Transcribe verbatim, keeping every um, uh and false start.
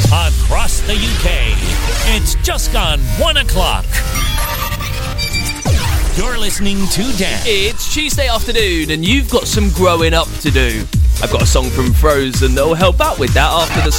across the U K. It's just gone one o'clock. You're listening to Dan. It's Tuesday afternoon and you've got some growing up to do. I've got a song from Frozen that'll help out with that after the